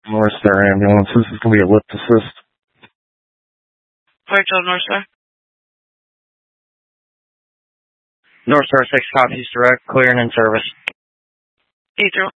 North Star Ambulance. This is going to be a lift assist. Fire 12 North Star. North Star 6 copies direct, clear and in service. 80.